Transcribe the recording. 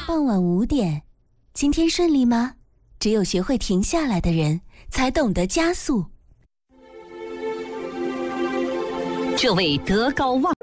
傍晚5点，今天顺利吗？只有学会停下来的人，才懂得加速。 这位德高望